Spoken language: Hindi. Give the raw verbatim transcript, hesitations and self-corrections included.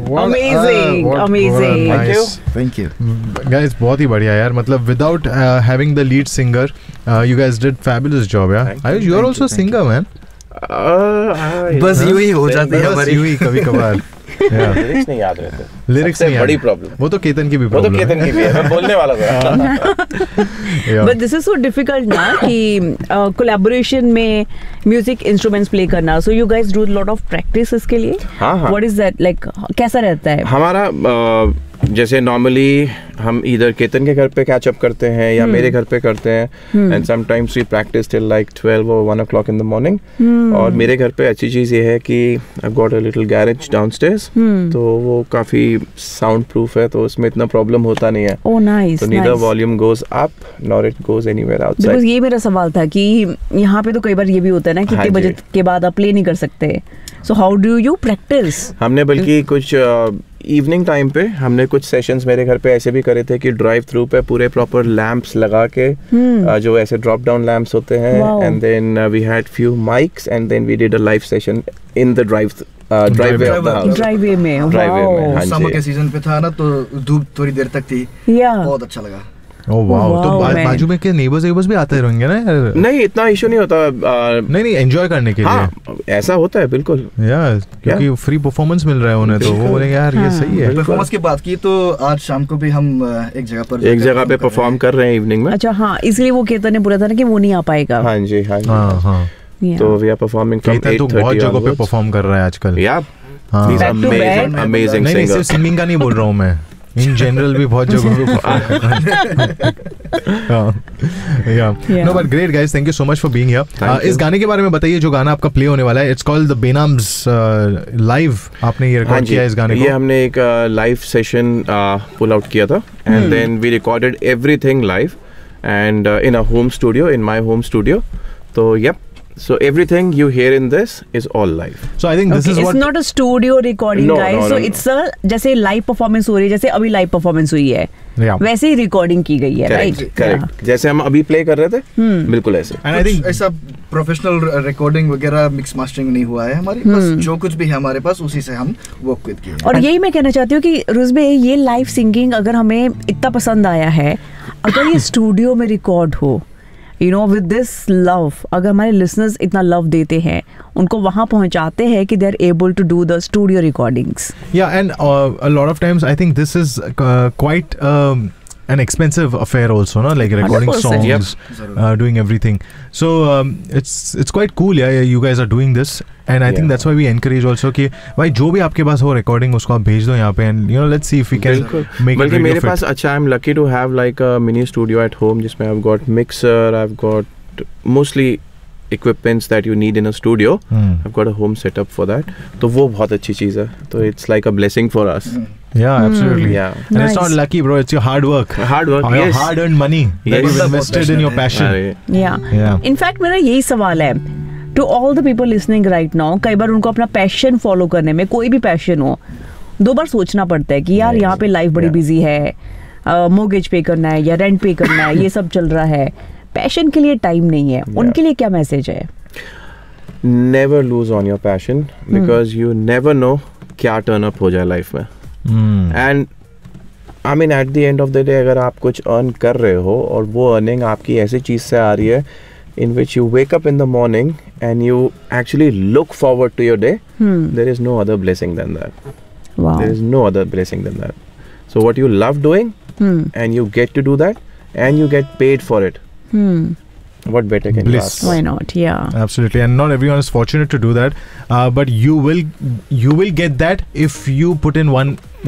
Amazing, what, amazing. What nice. Thank you. Guys, बहुत ही बढ़िया यार. मतलब without uh, having the lead singer, uh, you guys did fabulous job, yeah. Ayush, you are also a singer, man. बस यूं ही हो जाती है हमारी. यूं ही कभी कभार. लिरिक्स नहीं याद रहते. लिरिक्स नहीं बड़ी प्रॉब्लम. वो तो केतन की भी वो तो केतन की भी है. मैं बोलने वाला था. But this is so difficult ना कि collaboration में music instruments play करना. So you guys do a lot of practice इसके लिए. हाँ हाँ. What is that like? कैसा रहता है? हमारा जैसे नॉर्मली हम इधर केतन के घर पे कैच अप करते हैं या मेरे घर पे करते हैं and sometimes we practice till like twelve और one O clock in the morning. और मेरे घर पे अच्छी चीज़ ये है कि I got a little garage downstairs, तो वो काफ़ी साउंड प्रूफ है, तो उसमें इतना प्रॉब्लम होता नहीं है. oh, nice, तो neither volume goes up nor it goes anywhere outside. Because ये मेरा सवाल था कि यहाँ पे तो कई बार ये भी होता है ना कि कितने बजे के बाद आप प्ले नहीं कर सकते. So how do you practice? हमने बल्कि कुछ इवनिंग टाइम पे हमने कुछ सेशंस मेरे घर पे ऐसे भी करे थे कि ड्राइव थ्रू पे पूरे प्रॉपर लैंप्स लगा के hmm. uh, जो ऐसे ड्रॉप डाउन लैंप्स होते हैं and then we had few mics and then we did a live session in the drive driveway of the house. Driveway में ड्राइववे में. हाँ जी. समर के सीजन पे था ना, तो धूप थोड़ी देर तक थी. yeah. बहुत अच्छा लगा. Oh wow. तो बाजू में के नेबर्स नेबर्स भी आते रहेंगे ना यार? नहीं, इतना इशू नहीं होता. नहीं नहीं, एंजॉय करने के लिए. हाँ, ऐसा होता है बिल्कुल यार, क्योंकि फ्री परफॉर्मेंस मिल रहा है उन्हें, तो वो बोलेंगे यार ये सही है. परफॉर्मेंस की बात की तो आज शाम को भी हम एक जगह पर एक जगह पे परफॉर्म कर रहे हैं इवनिंग में. अच्छा हाँ, इसलिए वो केतन ने बोला था ना कि वो नहीं आ पाएगा. हाँ जी हाँ जी. हाँ हाँ. तो we are performing from Ketan तो बहुत जगह पे परफॉर्म कर रहा है आजकल. या he is amazing amazing singer. नहीं सिर्फ सिंगिंग का नहीं बोल रहा हूँ मैं, इन जनरल भी बहुत जगहों पे परफॉर्म कर रहा है. या no but great guys, thank you so much for being here. इस गाने के बारे में बताइए जो गाना आपका प्ले होने वाला है. It's called the बेनाम्स live. आपने ये रिकॉर्ड किया इस गाने को? ये हमने एक लाइव सेशन पुल आउट किया था and then we recorded everything live and in a home studio, in my home studio. तो yup, so everything you hear in this is all live. So I think this okay, is it's what it's not a studio recording no, guys. no, so no, it's a जैसे live performance हो रही है, जैसे अभी live performance हुई है, yeah. वैसे ही recording की गई है. Correct, right? correct. yeah. जैसे हम अभी play कर रहे थे, बिल्कुल ऐसे. And I think ऐसा प्रोफेशनल रिकॉर्डिंग वगैरह मिक्स मास्टरिंग नहीं हुआ है हमारी. बस जो कुछ भी है हमारे पास उसी से हम वर्क विद किए. और यही मैं कहना चाहती हूँ कि रुज़बे, ये लाइव सिंगिंग अगर हमें इतना पसंद आया है, अगर ये स्टूडियो में रिकॉर्ड हो, you know with this love, अगर हमारे लिसनर्स इतना लव देते हैं, उनको वहाँ पहुँचाते हैं कि they are able to do the studio recordings. या and a lot of times I think this is quite an expensive affair also, no? Like recording one hundred percent. songs, yep. uh, doing everything. So um, it's it's quite cool, yeah, yeah. You guys are doing this, and I yeah. think that's why we encourage also कि भाई जो भी आपके पास हो recording उसको आप भेज दो यहाँ पे, and you know let's see if we can make बल्कि it मेरे पास अच्छा, I'm lucky to have like a mini studio at home जिसमें I've got mixer, I've got mostly equipments that you need in a studio. hmm. I've got a home setup for that. तो वो बहुत अच्छी चीज़ है. तो it's like a blessing for us. hmm. Yeah, absolutely. Mm. Yeah. And nice. it's not lucky, bro. It's your hard work. Hard work, your yes. hard-earned money yes. that you've invested in your passion. Yeah. Yeah. In fact, मेरा यही सवाल है to all the people listening right now. कई बार उनको अपना पैशन फॉलो करने में, कोई भी पैशन हो, दो बार सोचना पड़ता है कि यार यहाँ पे लाइफ बड़ी बिजी है, मोर्गेज पे करना है या रेंट पे करना है, ये सब चल रहा है, पैशन के लिए टाइम नहीं है. उनके लिए क्या मैसेज है? Never lose on your passion because you never know क्या टर्न अप हो जाए लाइफ में. And I mean at the end of the day अगर आप कुछ अर्न कर रहे हो और वो अर्निंग आपकी ऐसी चीज़ से आ रही है in which you wake up in the morning and you actually look forward to your day, hmm. there is no other blessing than that. Wow. There is no other blessing than that. So what you love doing hmm. and you get to do that and you get paid for it. Hmm. What better can Bliss. you ask? Why not? Yeah. Absolutely. And not everyone is fortunate to do that. Uh, but you will you will get that if you put in one